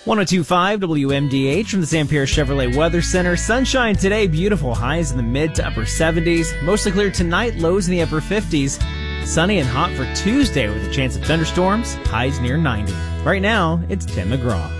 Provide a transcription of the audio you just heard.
1025 WMDH from the Zampier Chevrolet Weather Center. Sunshine today, beautiful highs in the mid to upper 70s. Mostly clear tonight, lows in the upper 50s. Sunny and hot for Tuesday with a chance of thunderstorms, highs near 90. Right now, it's Tim McGraw.